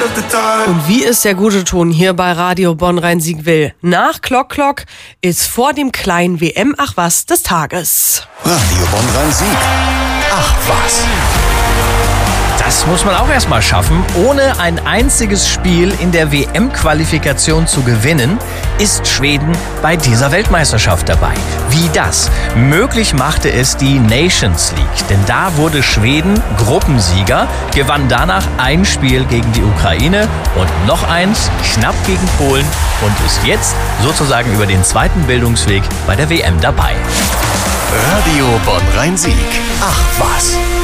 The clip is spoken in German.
Und wie ist der gute Ton hier bei Radio Bonn-Rhein-Sieg will? Nach Klock ist vor dem kleinen WM Ach was des Tages. Radio Bonn-Rhein-Sieg. Ach was. Das muss man auch erstmal schaffen. Ohne ein einziges Spiel in der WM-Qualifikation zu gewinnen, ist Schweden bei dieser Weltmeisterschaft dabei. Wie das? Möglich machte es die Nations League. Denn da wurde Schweden Gruppensieger, gewann danach ein Spiel gegen die Ukraine und noch eins knapp gegen Polen und ist jetzt sozusagen über den zweiten Bildungsweg bei der WM dabei. Radio Bonn-Rhein-Sieg. Ach was.